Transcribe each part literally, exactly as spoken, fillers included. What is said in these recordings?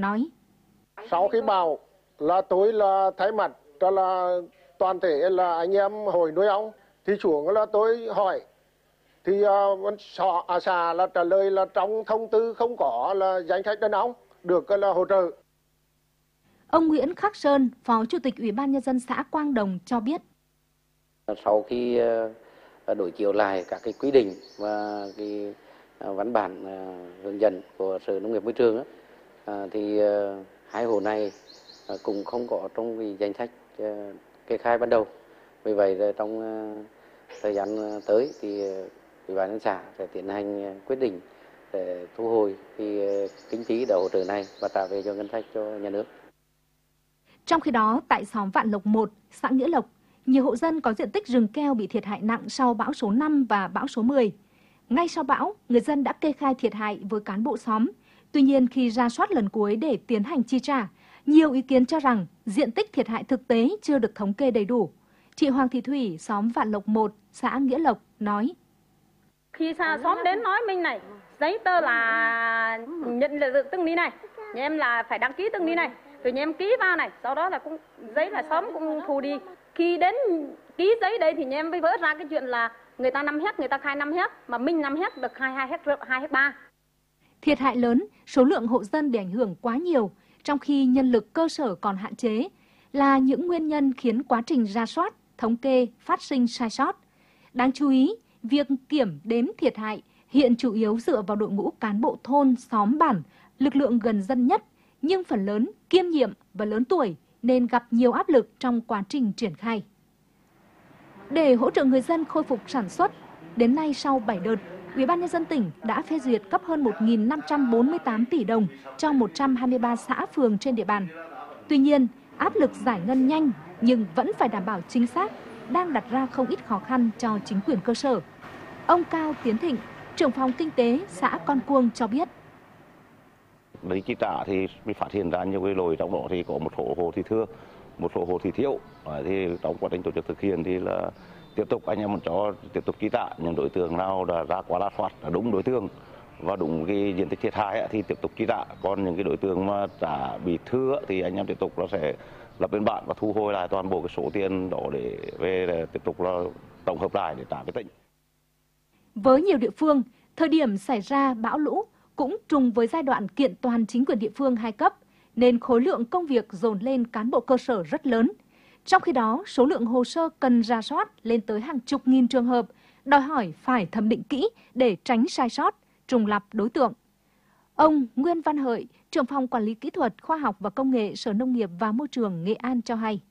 nói. Sau khi bảo là tôi là thay mặt cho là toàn thể là anh em hội nuôi ong thì xuống là tôi hỏi thì uh, à, xã là trả lời là trong thông tư không có là danh sách đơn ong được là hỗ trợ. Ông Nguyễn Khắc Sơn, Phó Chủ tịch Ủy ban Nhân dân xã Quang Đồng cho biết. Sau khi đối chiếu lại các cái quy định và cái văn bản hướng dẫn của Sở Nông nghiệp Môi trường thì hai hộ này cũng không có trong cái danh sách kê khai ban đầu. Vì vậy trong thời gian tới thì Ủy ban nhân dân xã sẽ tiến hành quyết định để thu hồi cái kinh phí để hỗ trợ này và trả về cho ngân sách cho nhà nước. Trong khi đó, tại xóm Vạn Lộc một, xã Nghĩa Lộc, nhiều hộ dân có diện tích rừng keo bị thiệt hại nặng sau bão số năm và bão số mười. Ngay sau bão, người dân đã kê khai thiệt hại với cán bộ xóm. Tuy nhiên, khi rà soát lần cuối để tiến hành chi trả, nhiều ý kiến cho rằng diện tích thiệt hại thực tế chưa được thống kê đầy đủ. Chị Hoàng Thị Thủy, xóm Vạn Lộc một, xã Nghĩa Lộc, nói. Khi xa xóm đến nói mình này, giấy tờ là nhận được từng đi này, nhà em là phải đăng ký từng đi này, rồi nhà em ký vào này, sau đó là cũng giấy là xóm cũng thu đi. Khi đến ký giấy đây thì nhà em mới vỡ ra cái chuyện là người ta năm héc, người ta khai năm héc, mà mình năm héc được hai hai héc hai héc ba. Thiệt hại lớn, số lượng hộ dân bị ảnh hưởng quá nhiều, trong khi nhân lực cơ sở còn hạn chế, là những nguyên nhân khiến quá trình rà soát, thống kê phát sinh sai sót. Đáng chú ý, việc kiểm đếm thiệt hại hiện chủ yếu dựa vào đội ngũ cán bộ thôn, xóm bản, lực lượng gần dân nhất, nhưng phần lớn kiêm nhiệm và lớn tuổi nên gặp nhiều áp lực trong quá trình triển khai. Để hỗ trợ người dân khôi phục sản xuất, đến nay sau bảy đợt, Ủy ban Nhân dân tỉnh đã phê duyệt cấp hơn một nghìn năm trăm bốn mươi tám tỷ đồng cho một trăm hai mươi ba xã phường trên địa bàn. Tuy nhiên, áp lực giải ngân nhanh nhưng vẫn phải đảm bảo chính xác, đang đặt ra không ít khó khăn cho chính quyền cơ sở. Ông Cao Tiến Thịnh, trưởng phòng kinh tế xã Con Cuông cho biết. Đấy chi trả thì mình phát hiện ra nhiều cái lỗi, trong đó thì có một số hồ thì thưa, một số hồ thì thiếu. Thì trong quá trình tổ chức thực hiện thì là tiếp tục anh em muốn cho tiếp tục chi trả những đối tượng nào đã ra quá rà soát là đúng đối tượng và đúng cái diện tích thiệt hại thì tiếp tục chi trả. Còn những cái đối tượng mà trả bị thưa thì anh em tiếp tục nó sẽ lập biên bản và thu hồi lại toàn bộ cái số tiền đó để về để tiếp tục là tổng hợp lại để trả cái tỉnh. Với nhiều địa phương, thời điểm xảy ra bão lũ cũng trùng với giai đoạn kiện toàn chính quyền địa phương hai cấp, nên khối lượng công việc dồn lên cán bộ cơ sở rất lớn. Trong khi đó, số lượng hồ sơ cần rà soát lên tới hàng chục nghìn trường hợp, đòi hỏi phải thẩm định kỹ để tránh sai sót, trùng lặp đối tượng. Ông Nguyên Văn Hợi, trưởng phòng quản lý kỹ thuật, khoa học và công nghệ Sở Nông nghiệp và Môi trường Nghệ An cho hay.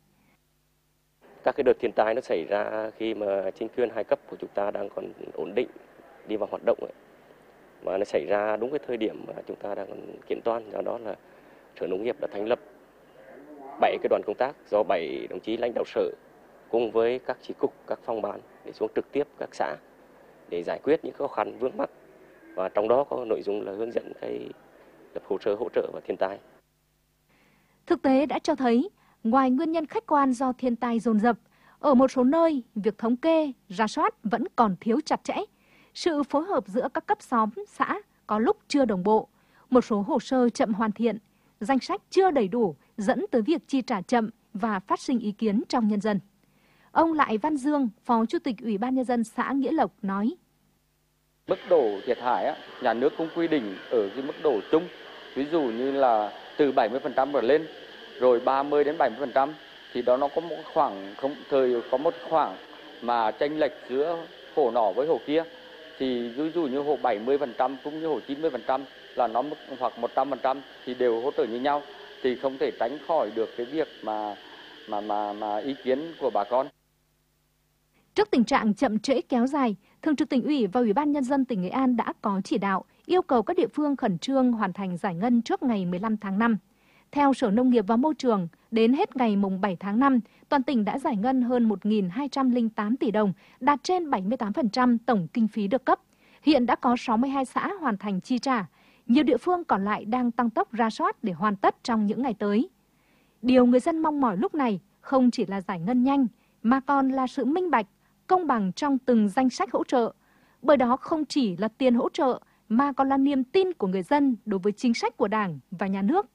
Các cái đợt thiên tai nó xảy ra khi mà chính quyền hai cấp của chúng ta đang còn ổn định, đi vào hoạt động ấy. Mà nó xảy ra đúng cái thời điểm mà chúng ta đang còn kiện toàn, do đó là Sở Nông nghiệp đã thành lập bảy cái đoàn công tác do bảy đồng chí lãnh đạo sở cùng với các chi cục, các phòng ban để xuống trực tiếp các xã để giải quyết những khó khăn vướng mắc, và trong đó có nội dung là hướng dẫn cái lập hồ sơ hỗ trợ và thiên tai. Thực tế đã cho thấy, ngoài nguyên nhân khách quan do thiên tai dồn dập, ở một số nơi việc thống kê, rà soát vẫn còn thiếu chặt chẽ. Sự phối hợp giữa các cấp xóm, xã có lúc chưa đồng bộ, một số hồ sơ chậm hoàn thiện, danh sách chưa đầy đủ dẫn tới việc chi trả chậm và phát sinh ý kiến trong nhân dân. Ông Lại Văn Dương, Phó Chủ tịch Ủy ban Nhân dân xã Nghĩa Lộc nói. Mức độ thiệt hại, á, nhà nước cũng quy định ở cái mức độ chung, ví dụ như là từ bảy mươi phần trăm trở lên, rồi ba mươi đến bảy mươi phần trăm, thì đó nó có một khoảng, không thời có một khoảng mà chênh lệch giữa hồ nọ với hồ kia. Thì ví dụ như hồ bảy mươi phần trăm cũng như hồ chín mươi phần trăm là nó hoặc một trăm phần trăm thì đều hỗ trợ như nhau, thì không thể tránh khỏi được cái việc mà mà mà mà ý kiến của bà con. Trước tình trạng chậm trễ kéo dài, Thường trực Tỉnh ủy và Ủy ban Nhân dân tỉnh Nghệ An đã có chỉ đạo yêu cầu các địa phương khẩn trương hoàn thành giải ngân trước ngày mười lăm tháng năm. Theo Sở Nông nghiệp và Môi trường, đến hết ngày mùng bảy tháng năm, toàn tỉnh đã giải ngân hơn một nghìn hai trăm lẻ tám tỷ đồng, đạt trên bảy mươi tám phần trăm tổng kinh phí được cấp. Hiện đã có sáu mươi hai xã hoàn thành chi trả. Nhiều địa phương còn lại đang tăng tốc rà soát để hoàn tất trong những ngày tới. Điều người dân mong mỏi lúc này không chỉ là giải ngân nhanh, mà còn là sự minh bạch, công bằng trong từng danh sách hỗ trợ. Bởi đó không chỉ là tiền hỗ trợ, mà còn là niềm tin của người dân đối với chính sách của Đảng và Nhà nước.